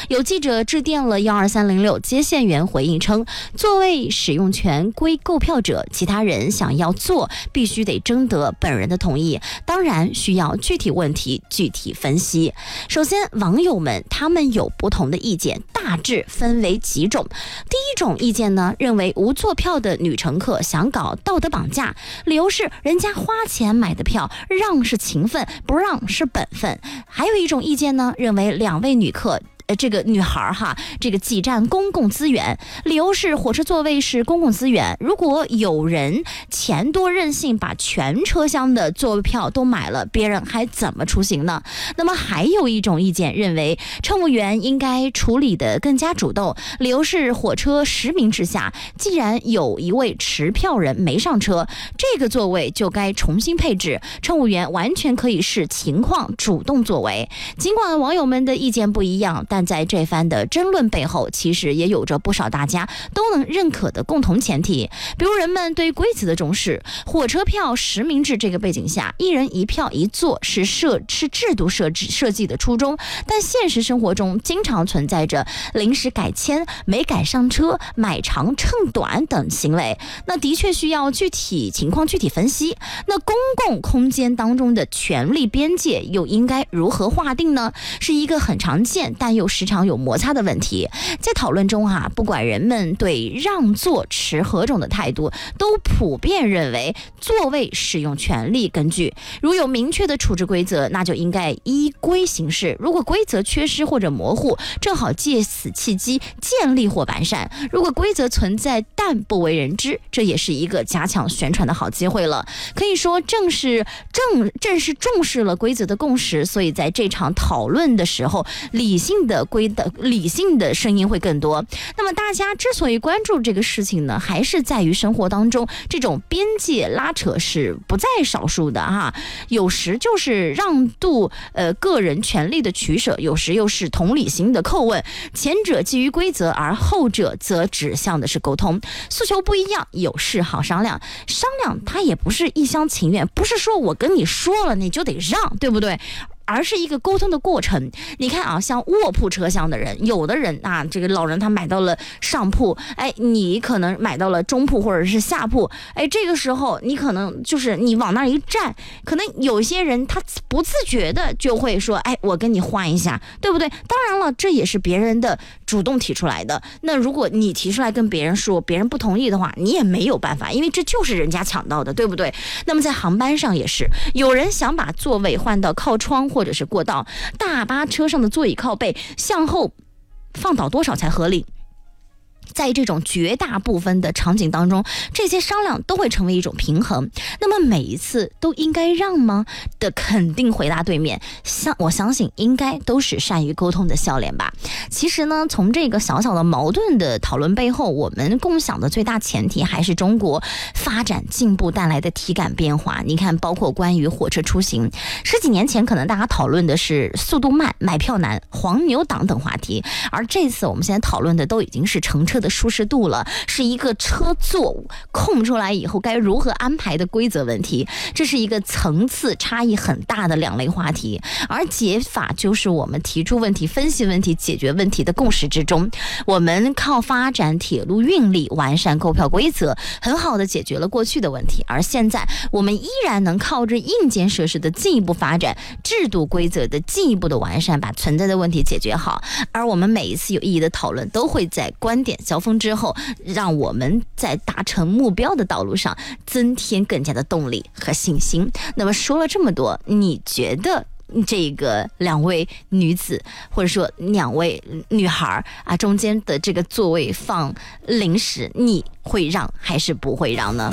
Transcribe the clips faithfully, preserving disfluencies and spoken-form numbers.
有记者致电了一二三零六接线员，回应称，座位使用权归购票者，其他人想要坐必须得征得本人的同意，当然需要具体问题具体分析。首先，网友们他们有不同的意见，大致分为几种。第一种意见呢，认为无坐票的女乘客想搞道德绑架，理由是人家花钱买的票，让是情分，不让是本分。还有一种意见呢，认为两位女客呃，这个女孩哈，这个挤占公共资源，理由是火车座位是公共资源，如果有人钱多任性，把全车厢的座位票都买了，别人还怎么出行呢？那么还有一种意见认为，乘务员应该处理得更加主动，理由是火车实名制下，既然有一位持票人没上车，这个座位就该重新配置，乘务员完全可以视情况主动作为。尽管网友们的意见不一样，但在这番的争论背后，其实也有着不少大家都能认可的共同前提，比如人们对规则的重视。火车票实名制这个背景下，一人一票一座是设是制度设置设计的初衷，但现实生活中经常存在着临时改签、没赶上车、买长秤短等行为，那的确需要具体情况具体分析。那公共空间当中的权利边界又应该如何划定呢？是一个很常见但又时常有摩擦的问题。在讨论中啊，不管人们对让座持何种的态度，都普遍认为座位使用权利根据，如有明确的处置规则，那就应该依规行事。如果规则缺失或者模糊，正好借此契机建立或完善。如果规则存在但不为人知，这也是一个加强宣传的好机会了。可以说正是正正是重视了规则的共识，所以在这场讨论的时候，理性的规的理性的声音会更多。那么大家之所以关注这个事情呢，还是在于生活当中这种边界拉扯是不在少数的哈。有时就是让渡呃个人权利的取舍，有时又是同理心的叩问。前者基于规则，而后者则指向的是沟通。诉求不一样，有事好商量。商量它也不是一厢情愿，不是说我跟你说了你就得让，对不对？而是一个沟通的过程。你看啊，像卧铺车厢的人，有的人啊，这个老人他买到了上铺，哎，你可能买到了中铺或者是下铺，哎，这个时候你可能就是你往那儿一站，可能有些人他不自觉的就会说，哎，我跟你换一下，对不对？当然了，这也是别人的主动提出来的。那如果你提出来跟别人说，别人不同意的话，你也没有办法，因为这就是人家抢到的，对不对？那么在航班上也是，有人想把座位换到靠窗或者是过道，大巴车上的座椅靠背向后放倒多少才合理？在这种绝大部分的场景当中，这些商量都会成为一种平衡。那么每一次都应该让吗的肯定回答对面，相我相信应该都是善于沟通的笑脸吧。其实呢，从这个小小的矛盾的讨论背后，我们共享的最大前提还是中国发展进步带来的体感变化。你看，包括关于火车出行，十几年前可能大家讨论的是速度慢、买票难、黄牛党等话题，而这次我们现在讨论的都已经是乘车的舒适度了，是一个车座空出来以后该如何安排的规则问题。这是一个层次差异很大的两类话题，而解法就是我们提出问题、分析问题、解决问题的共识之中。我们靠发展铁路运力、完善购票规则，很好的解决了过去的问题，而现在我们依然能靠着硬件设施的进一步发展、制度规则的进一步的完善，把存在的问题解决好。而我们每一次有意义的讨论，都会在观点交锋之后，让我们在达成目标的道路上增添更加的动力和信心。那么说了这么多，你觉得这个两位女子或者说两位女孩啊，中间的这个座位放零食，你会让还是不会让呢？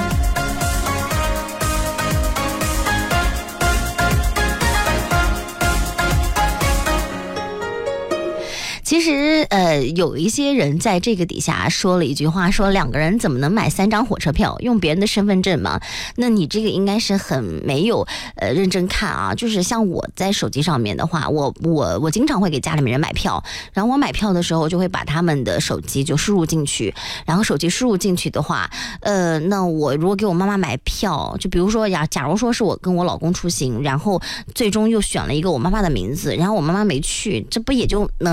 其实呃，有一些人在这个底下说了一句话，说两个人怎么能买三张火车票，用别人的身份证吗？那你这个应该是很没有呃认真看啊。就是像我在手机上面的话，我我我经常会给家里面人买票，然后我买票的时候就会把他们的手机就输入进去，然后手机输入进去的话，呃，那我如果给我妈妈买票，就比如说呀，假如说是我跟我老公出行，然后最终又选了一个我妈妈的名字，然后我妈妈没去，这不也就能用吗？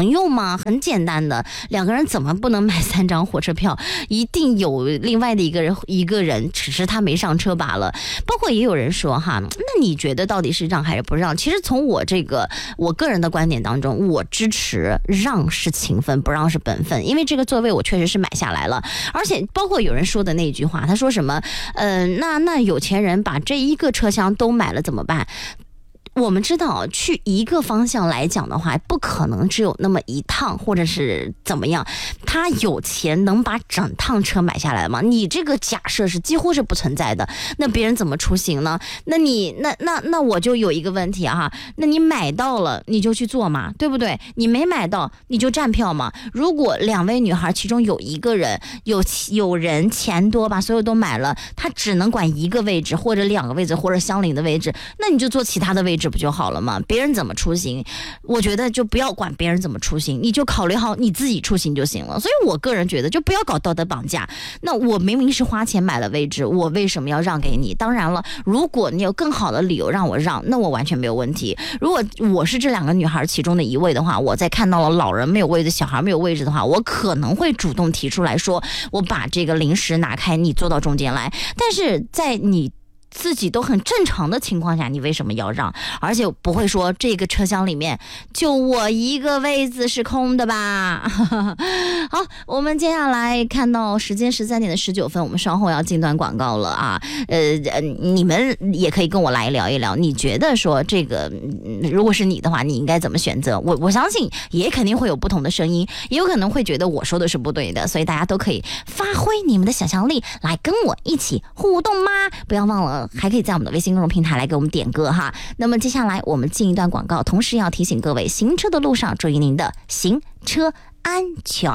吗？很简单的，两个人怎么不能买三张火车票？一定有另外的一个人，一个人只是他没上车罢了。包括也有人说哈，那你觉得到底是让还是不让？其实从我这个我个人的观点当中，我支持让是情分，不让是本分，因为这个座位我确实是买下来了，而且包括有人说的那句话，他说什么，呃，那那有钱人把这一个车厢都买了怎么办？我们知道去一个方向来讲的话，不可能只有那么一趟或者是怎么样，他有钱能把整趟车买下来吗？你这个假设是几乎是不存在的，那别人怎么出行呢？那你那那那我就有一个问题啊，那你买到了你就去坐嘛，对不对？你没买到你就站票嘛。如果两位女孩其中有一个人有有人钱多把所有都买了，他只能管一个位置或者两个位置或者相邻的位置，那你就坐其他的位置不就好了吗？别人怎么出行，我觉得就不要管别人怎么出行，你就考虑好你自己出行就行了。所以我个人觉得就不要搞道德绑架。那我明明是花钱买了位置，我为什么要让给你？当然了，如果你有更好的理由让我让，那我完全没有问题。如果我是这两个女孩其中的一位的话，我在看到了老人没有位置，小孩没有位置的话，我可能会主动提出来说，我把这个零食拿开，你坐到中间来。但是在你自己都很正常的情况下，你为什么要让？而且不会说这个车厢里面就我一个位子是空的吧？好，我们接下来看到时间十三点的十九分，我们稍后要进段广告了啊。呃，你们也可以跟我来聊一聊，你觉得说这个如果是你的话，你应该怎么选择？我我相信也肯定会有不同的声音，也有可能会觉得我说的是不对的，所以大家都可以发挥你们的想象力来跟我一起互动吗？不要忘了还可以在我们的微信公众平台来给我们点歌哈。那么接下来我们进一段广告，同时要提醒各位，行车的路上注意您的行车安全。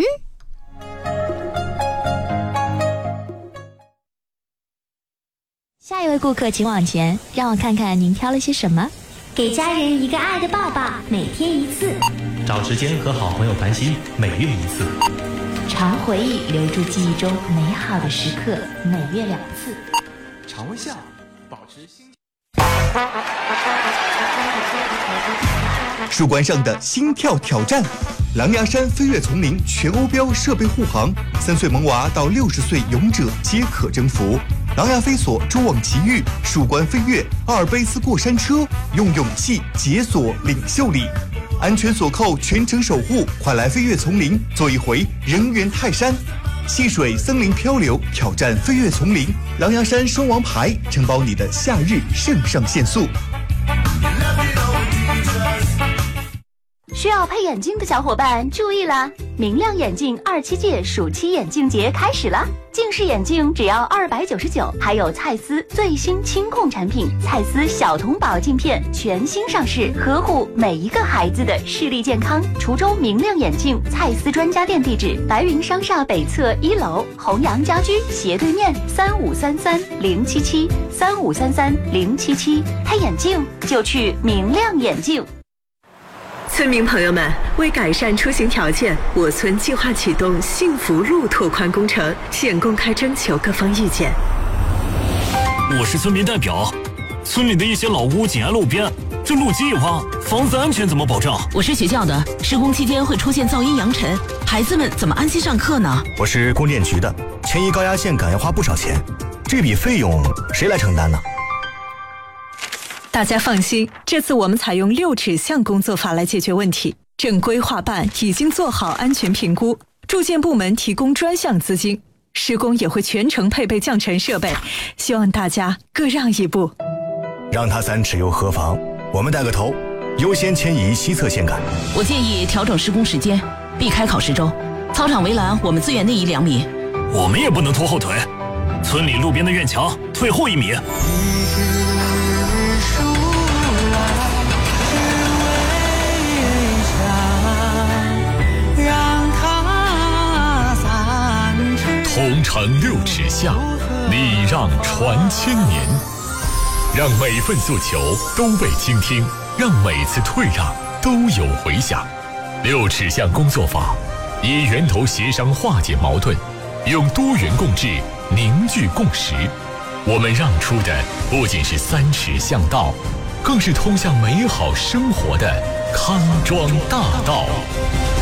下一位顾客请往前，让我看看您挑了些什么。 给家人一个爱的抱抱，每天一次。 找时间和好朋友谈心，每月一次。 常回忆，留住记忆中美好的时刻，每月两次。 常微笑，保持心。 树冠上的心跳挑战，狼牙山飞跃丛林全欧标设备护航，三岁萌娃到六十岁勇者皆可征服。狼牙飞索蛛网奇遇，树冠飞跃，阿尔卑斯过山车，用勇气解锁领袖力。安全锁扣，全程守护，快来飞跃丛林，做一回人猿泰山。戏水森林漂流，挑战飞跃丛林，狼牙山双王牌承包你的夏日肾上腺素。 需要配眼镜的小伙伴注意了，明亮眼镜二七届暑期眼镜节开始了，近视眼镜只要二百九十九，还有蔡司最新清控产品蔡司小童宝镜片全新上市，呵护每一个孩子的视力健康。滁州明亮眼镜蔡司专家店地址：白云商厦北侧一楼，弘阳家居斜对面，三五三三零七七三五三三零七七。配眼镜就去明亮眼镜。 村民朋友们，为改善出行条件，我村计划启动幸福路拓宽工程，现公开征求各方意见。 我是村民代表，村里的一些老屋紧挨路边，这路基一挖，房子安全怎么保障？ 我是学校的，施工期间会出现噪音扬尘，孩子们怎么安心上课呢？ 我是供电局的，迁移高压线杆要花不少钱，这笔费用谁来承担呢？ 大家放心，这次我们采用六尺巷工作法来解决问题。正规划办已经做好安全评估，住建部门提供专项资金，施工也会全程配备降尘设备，希望大家各让一步。 让他三尺又何妨？我们带个头，优先迁移西侧线杆。 我建议调整施工时间，避开考试周。操场围栏我们资源内移两米。 我们也不能拖后腿，村里路边的院墙退后一米。 同城六尺巷，礼让传千年，让每份诉求都被倾听，让每次退让都有回响。六尺巷工作法以源头协商化解矛盾，用多元共治凝聚共识。我们让出的不仅是三尺巷道，更是通向美好生活的康庄大道。